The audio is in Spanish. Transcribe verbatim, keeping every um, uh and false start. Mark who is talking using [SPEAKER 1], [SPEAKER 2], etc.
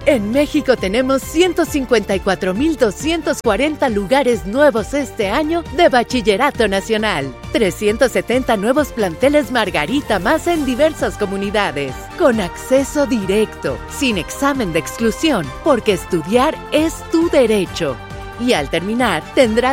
[SPEAKER 1] En México tenemos ciento cincuenta y cuatro mil doscientos cuarenta lugares nuevos este año de Bachillerato Nacional. trescientos setenta nuevos planteles Margarita más en diversas comunidades. Con acceso directo, sin examen de exclusión, porque estudiar es tu derecho. Y al terminar, tendrás